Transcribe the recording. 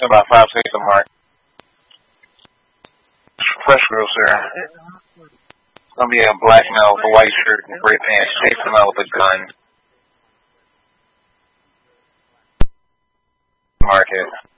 About 5 6 mark. Fresh grocer. Gonna be a black male with a white shirt and gray pants, chasing him out with a gun. Market.